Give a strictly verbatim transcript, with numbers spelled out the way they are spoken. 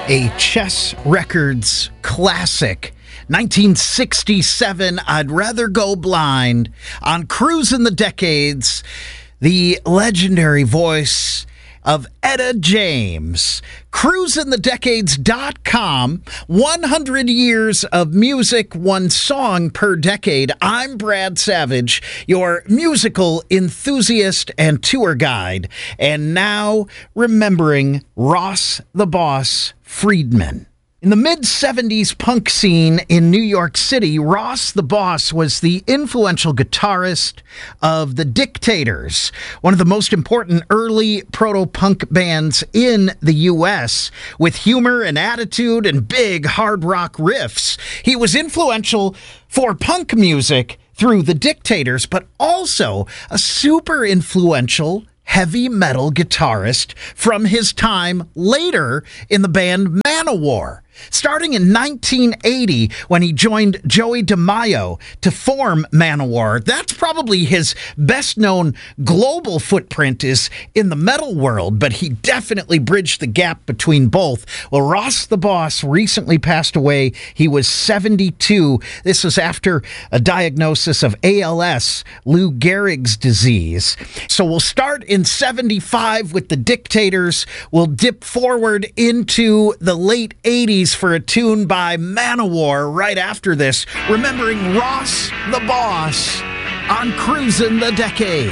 A Chess Records classic. nineteen sixty-seven, I'd Rather Go Blind. On Cruising the Decades, the legendary voice of Etta James. cruising the decades dot com, one hundred years of music, one song per decade. I'm Brad Savage, your musical enthusiast and tour guide. And now, remembering Ross the Boss Friedman. In the mid-seventies punk scene in New York City, Ross the Boss was the influential guitarist of The Dictators, one of the most important early proto-punk bands in the U S, with humor and attitude and big hard rock riffs. He was influential for punk music through The Dictators, but also a super influential heavy metal guitarist from his time later in the band Manowar. Starting in nineteen eighty, when he joined Joey DeMaio to form Manowar, that's probably his best-known global footprint is in the metal world, but he definitely bridged the gap between both. Well, Ross the Boss recently passed away. He was seventy-two. This was after a diagnosis of A L S, Lou Gehrig's disease. So we'll start in seventy-five with The Dictators. We'll dip forward into the late eighties for a tune by Manowar right after this, remembering Ross the Boss on Cruising the Decade.